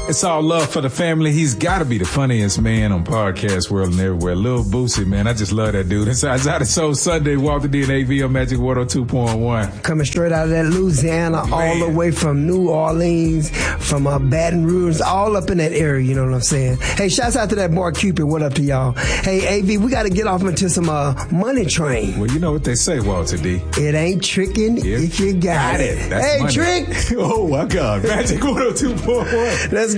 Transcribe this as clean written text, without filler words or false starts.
It's all love for the family. He's got to be the funniest man on podcast world and everywhere. Lil Boosie, man. I just love that dude. It's out of Soul Sunday. Walter D and AV on Magic 102.1. Coming straight out of that Louisiana, all the way from New Orleans, from Baton Rouge, all up in that area, you know what I'm saying? Hey, shouts out to that boy Cupid. What up to y'all? Hey, AV, we got to get off into some Money Train. Well, you know what they say, Walter D. It ain't tricking if you got it. That's hey, money. Trick. Oh, my God. Magic 102.1. Let's